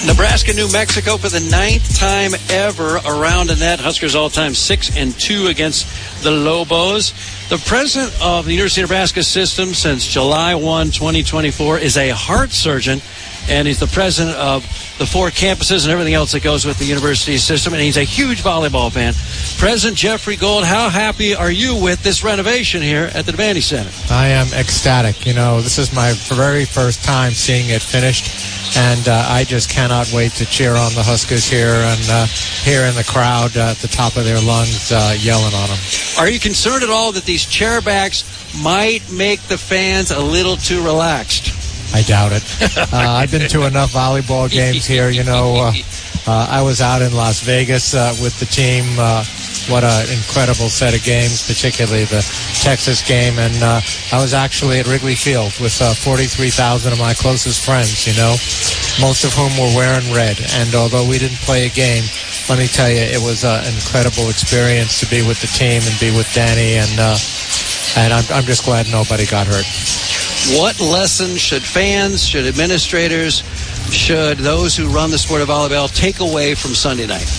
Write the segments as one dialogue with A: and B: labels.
A: Nebraska, New Mexico for the 9th time ever around the net. Huskers all-time 6-2 against the Lobos. The president of the University of Nebraska system since July 1, 2024 is a heart surgeon, and he's the president of the 4 campuses and everything else that goes with the university system, and he's a huge volleyball fan. President Jeffrey Gold, how happy are you with this renovation here at the Devaney Center?
B: I am ecstatic. You know, this is my very first time seeing it finished, and I just cannot wait to cheer on the Huskers here and hearing the crowd at the top of their lungs yelling on them.
A: Are you concerned at all that these chairbacks might make the fans a little too relaxed?
B: I doubt it. I've been to enough volleyball games here. You know, I was out in Las Vegas with the team. What an incredible set of games, particularly the Texas game. And I was actually at Wrigley Field with 43,000 of my closest friends, you know, most of whom were wearing red. And although we didn't play a game, let me tell you, it was an incredible experience to be with the team and be with Danny. And I'm just glad nobody got hurt.
A: What lessons should fans, should administrators, should those who run the sport of volleyball take away from Sunday night?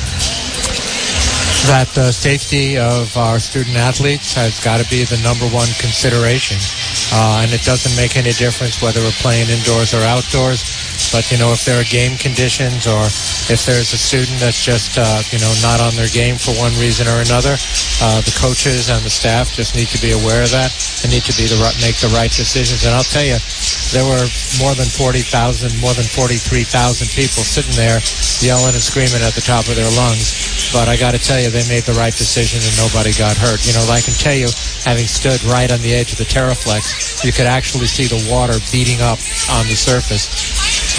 B: That the safety of our student athletes has got to be the number one consideration. And it doesn't make any difference whether we're playing indoors or outdoors. But, you know, if there are game conditions or if there's a student that's just, not on their game for one reason or another, the coaches and the staff just need to be aware of that and need to make the right decisions. And I'll tell you, there were more than 43,000 people sitting there yelling and screaming at the top of their lungs. But I got to tell you, they made the right decision and nobody got hurt. You know, I can tell you, having stood right on the edge of the Terraflex, you could actually see the water beating up on the surface.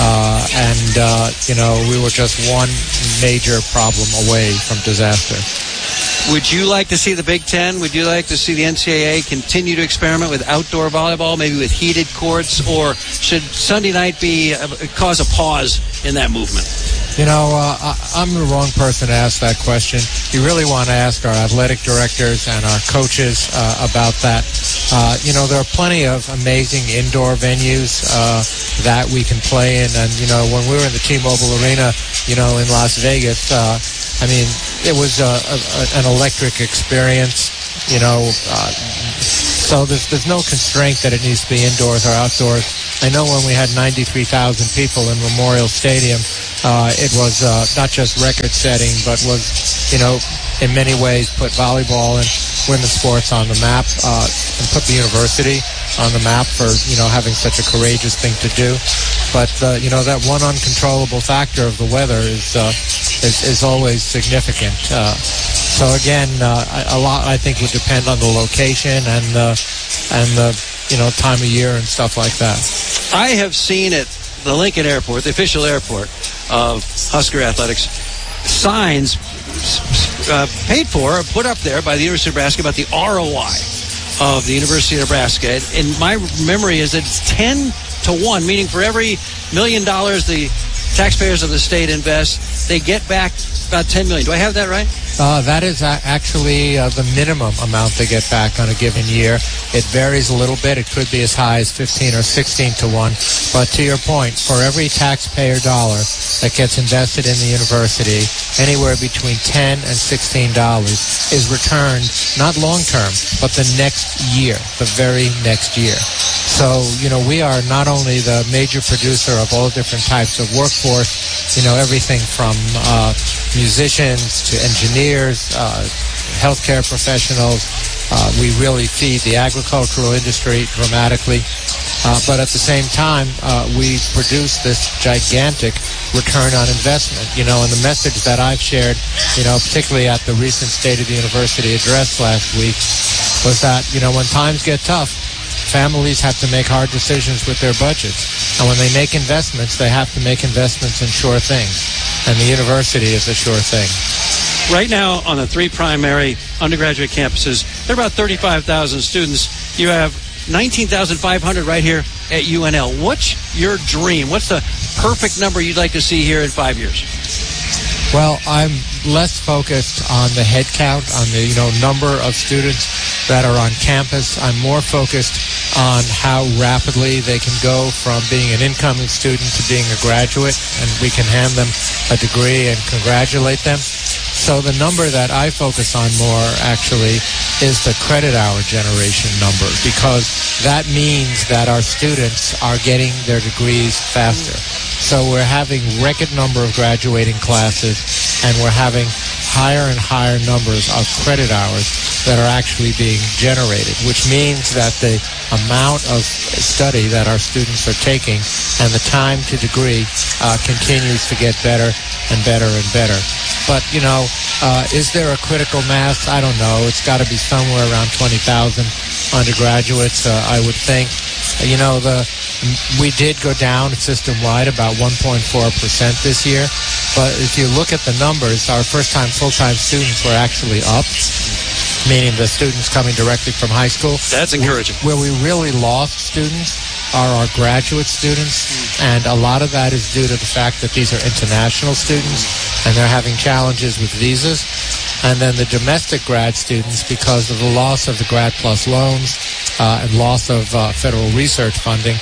B: We were just one major problem away from disaster.
A: Would you like to see the Big Ten? Would you like to see the NCAA continue to experiment with outdoor volleyball, maybe with heated courts, or should Sunday night cause a pause in that movement?
B: You know, I'm the wrong person to ask that question. You really want to ask our athletic directors and our coaches about that. There are plenty of amazing indoor venues that we can play in. And, when we were in the T-Mobile Arena, in Las Vegas, it was an electric experience, so there's no constraint that it needs to be indoors or outdoors. I know when we had 93,000 people in Memorial Stadium, it was not just record-setting, but was, in many ways put volleyball and women's sports on the map and put the university on the map for, having such a courageous thing to do. But, that one uncontrollable factor of the weather is always significant. So again, a lot I think would depend on the location and the time of year and stuff like that.
A: I have seen at the Lincoln Airport, the official airport of Husker Athletics, signs paid for or put up there by the University of Nebraska about the ROI of the University of Nebraska. And my memory is that it's 10-1, meaning for every $1 million the taxpayers of the state invest, they get back about $10 million. Do I have that right?
B: That is actually the minimum amount they get back on a given year. It varies a little bit. It could be as high as 15 or 16-1. But to your point, for every taxpayer dollar that gets invested in the university, anywhere between $10 and $16 is returned, not long-term, but the next year, the very next year. So, we are not only the major producer of all different types of workforce, everything from musicians to engineers, healthcare professionals. We really feed the agricultural industry dramatically. But at the same time, we produce this gigantic return on investment. And the message that I've shared, particularly at the recent State of the University address last week, was that, when times get tough, families have to make hard decisions with their budgets. And when they make investments, they have to make investments in sure things. And the university is a sure thing.
A: Right now, on the 3 primary undergraduate campuses, there are about 35,000 students. You have 19,500 right here at UNL. What's your dream? What's the perfect number you'd like to see here in 5 years?
B: Well, I'm less focused on the head count, on the number of students that are on campus. I'm more focused on how rapidly they can go from being an incoming student to being a graduate, and we can hand them a degree and congratulate them. So the number that I focus on more, actually, is the credit hour generation number, because that means that our students are getting their degrees faster. So we're having record number of graduating classes, and we're having higher and higher numbers of credit hours that are actually being generated, which means that the amount of study that our students are taking and the time to degree continues to get better and better and better. But, is there a critical mass? I don't know. It's got to be somewhere around 20,000 undergraduates, I would think. We did go down system-wide about 1.4% this year. But if you look at the numbers, our first-time full-time students were actually up, meaning the students coming directly from high school.
A: That's encouraging.
B: Where we really lost students are our graduate students, and a lot of that is due to the fact that these are international students, and they're having challenges with visas. And then the domestic grad students, because of the loss of the Grad Plus loans and loss of federal research funding,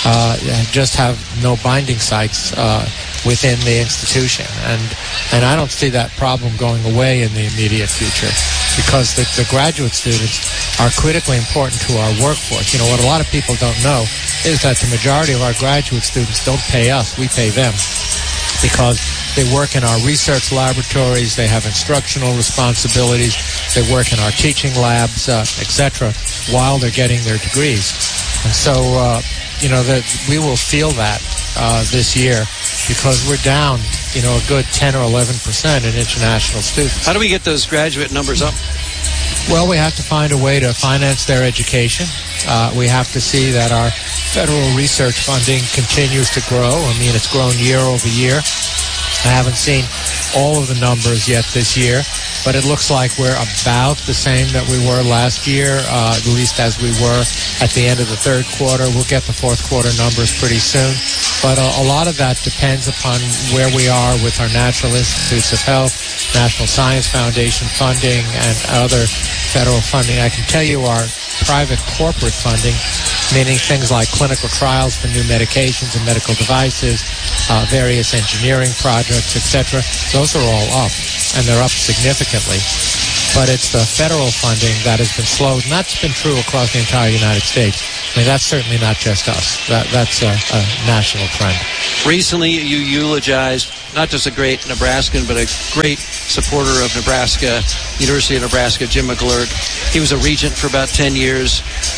B: just have no binding sites within the institution. And I don't see that problem going away in the immediate future, because the graduate students are critically important to our workforce. What a lot of people don't know is that the majority of our graduate students don't pay us, we pay them, because they work in our research laboratories, they have instructional responsibilities, they work in our teaching labs, etc., while they're getting their degrees. And so, that we will feel that this year, because we're down, a good 10 or 11% in international students.
A: How do we get those graduate numbers up?
B: Well, we have to find a way to finance their education. We have to see that our federal research funding continues to grow. It's grown year over year. I haven't seen all of the numbers yet this year, but it looks like we're about the same that we were last year, at least as we were at the end of the third quarter. We'll get the fourth quarter numbers pretty soon. But a lot of that depends upon where we are with our National Institutes of Health, National Science Foundation funding, and other federal funding. I can tell you our private corporate funding, meaning things like clinical trials for new medications and medical devices, various engineering projects, etc., those are all up, and they're up significantly. But it's the federal funding that has been slowed, and that's been true across the entire United States. That's certainly not just us. That's a national trend.
A: Recently, you eulogized not just a great Nebraskan, but a great supporter of Nebraska, University of Nebraska, Jim McClurg. He was a regent for about 10 years.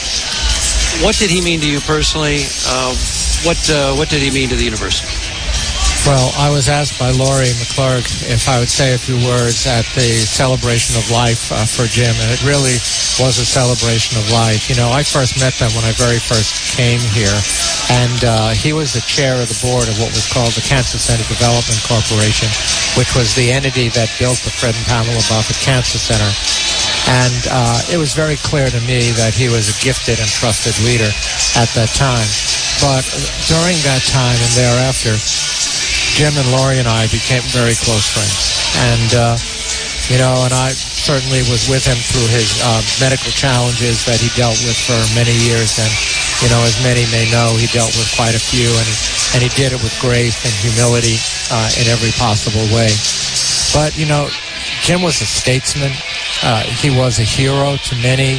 A: What did he mean to you personally? What did he mean to the university?
B: Well, I was asked by Laurie McClurg if I would say a few words at the celebration of life for Jim, and it really was a celebration of life. I first met them when I very first came here, and he was the chair of the board of what was called the Cancer Center Development Corporation, which was the entity that built the Fred and Pamela Buffett Cancer Center. And it was very clear to me that he was a gifted and trusted leader at that time. But during that time and thereafter, Jim and Laurie and I became very close friends. And, and I certainly was with him through his medical challenges that he dealt with for many years. And, as many may know, he dealt with quite a few, and he did it with grace and humility in every possible way. But, Jim was a statesman. He was a hero to many.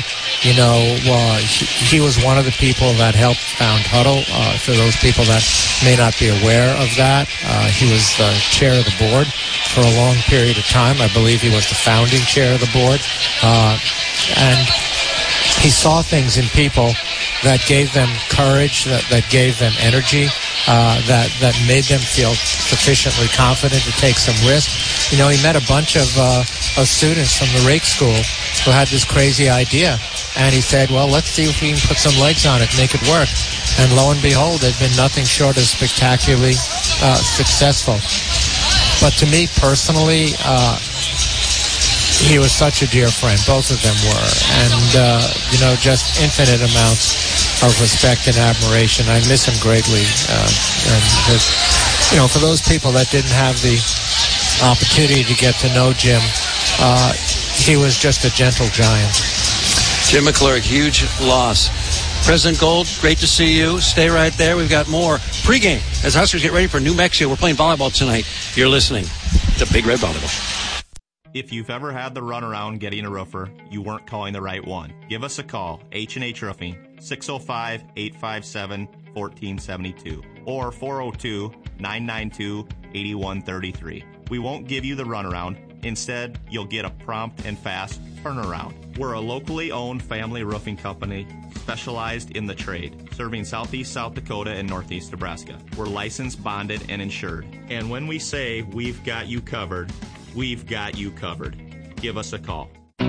B: He was one of the people that helped found Huddle. For those people that may not be aware of that, he was the chair of the board for a long period of time. I believe he was the founding chair of the board. And he saw things in people that gave them courage, that gave them energy, that made them feel sufficiently confident to take some risk. He met a bunch of students from the Rake School who had this crazy idea. And he said, well, let's see if we can put some legs on it, make it work. And lo and behold, it had been nothing short of spectacularly successful. But to me personally, he was such a dear friend. Both of them were. And, just infinite amounts of respect and admiration. I miss him greatly. And just, for those people that didn't have the opportunity to get to know Jim, he was just a gentle giant.
A: Jim McClurg, huge loss. President Gold, great to see you. Stay right there. We've got more pregame as Huskers get ready for New Mexico. We're playing volleyball tonight. You're listening to Big Red Volleyball.
C: If you've ever had the runaround getting a roofer, you weren't calling the right one. Give us a call, H&H Roofing, 605-857-1472 or 402-992-8133. We won't give you the runaround. Instead, you'll get a prompt and fast turnaround. We're a locally owned family roofing company specialized in the trade, serving southeast South Dakota and northeast Nebraska. We're licensed, bonded, and insured. And when we say we've got you covered, we've got you covered. Give us a call.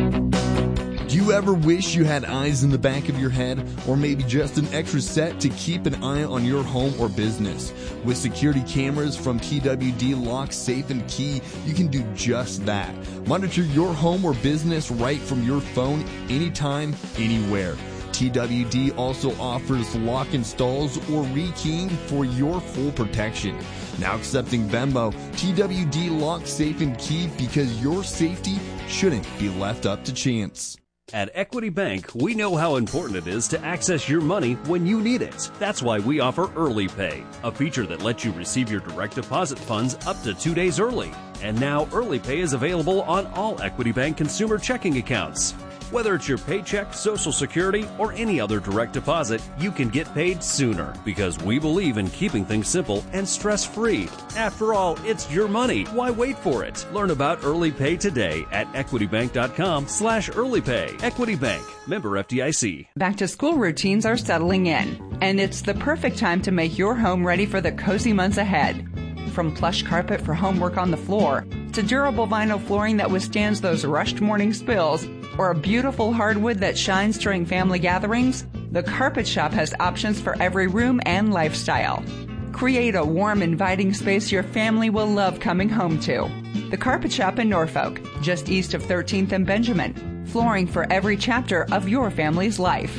D: Do you ever wish you had eyes in the back of your head, or maybe just an extra set to keep an eye on your home or business? With security cameras from TWD Lock, Safe and Key, you can do just that. Monitor your home or business right from your phone, anytime, anywhere. TWD also offers lock installs or rekeying for your full protection. Now accepting Venmo, TWD Lock, Safe and Key, because your safety shouldn't be left up to chance.
E: At Equity Bank, we know how important it is to access your money when you need it. That's why we offer Early Pay, a feature that lets you receive your direct deposit funds up to 2 days early. And now Early Pay is available on all Equity Bank consumer checking accounts. Whether it's your paycheck, Social Security, or any other direct deposit, you can get paid sooner because we believe in keeping things simple and stress-free. After all, it's your money. Why wait for it? Learn about Early Pay today at equitybank.com/earlypay. Equity Bank, member FDIC.
F: Back to school routines are settling in, and it's the perfect time to make your home ready for the cozy months ahead. From plush carpet for homework on the floor, to durable vinyl flooring that withstands those rushed morning spills, or a beautiful hardwood that shines during family gatherings, the Carpet Shop has options for every room and lifestyle. Create a warm, inviting space your family will love coming home to. The Carpet Shop in Norfolk, just east of 13th and Benjamin. Flooring for every chapter of your family's life.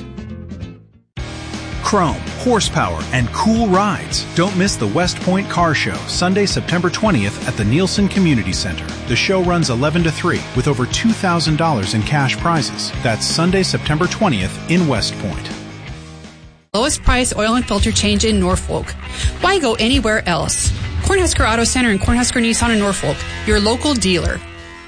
G: Chrome, horsepower, and cool rides. Don't miss the West Point Car Show, Sunday, September 20th at the Nielsen Community Center. The show runs 11 to 3 with over $2,000 in cash prizes. That's Sunday, September 20th in West Point.
H: Lowest price oil and filter change in Norfolk. Why go anywhere else? Cornhusker Auto Center and Cornhusker Nissan in Norfolk, your local dealer.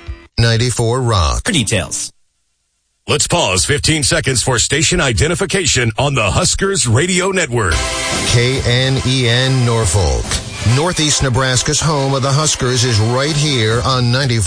I: 94 Rock.
J: For details.
I: Let's pause 15 seconds for station identification on the Huskers Radio Network. KNEN Norfolk. Northeast Nebraska's home of the Huskers is right here on 94.